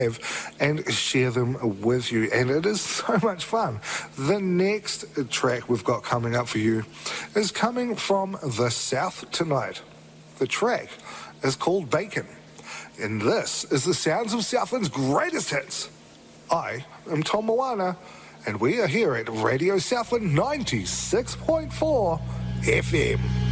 and share them with you. And it is so much fun. The next track we've got coming up for you is coming from the South tonight. The track is called Bacon. And this is the sounds of Southland's greatest hits. I am Tom Moana, and we are here at Radio Southland 96.4 FM.